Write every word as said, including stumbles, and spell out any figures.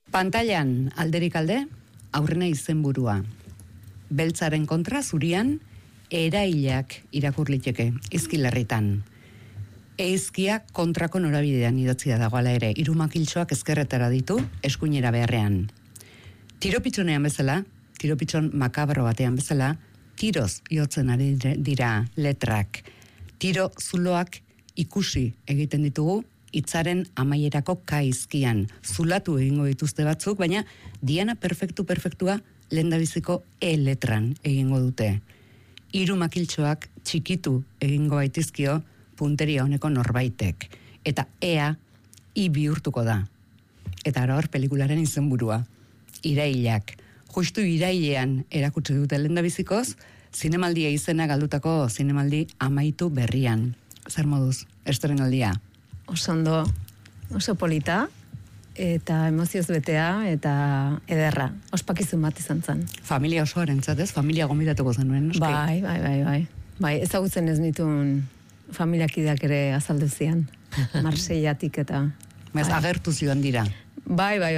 Pantailan alderik alde, aurrena izenburua. Beltzaren kontra zurian, erailak irakur liteke, izkilarritan. Eizkia kontrako norabidean idatzia dagoala ere, hiru makiltxoak ezkerretara ditu, eskuinera beharrean. Tiropitzonean bezala, tiropitson makabro batean bezala, tiroz jotzen ari dira letrak. Tiro zuloak ikusi egiten ditugu, hitzaren amaierako kaizkian. Zulatu egingo dituzte batzuk, baina diana perfektu perfektua lehendabiziko E letran egingo dute. Hiru makiltxoak txikitu egingo baitizkio punteria honeko norbaitek. Eta ea I bihurtuko da. Eta ara hor pelikularen izenburua. Irailak. Justu irailean erakutsi dute lehendabizikoz, zinemaldia izena galdutako zinemaldi amaitu berrian. Zer moduz, estrenaldia? Oso ondo, oso polita, eta emozioz betea, eta ederra. Ospakizun bat izan zen. Familia osoaren zatez, familia gomitatuko zenuen, noski? Bai, bai, bai, bai. Bai, ezagutzen ez nituen familiakideak ere azaldu zian. Marseillatik eta... Bez, agertu zioan dira. Bai, bai,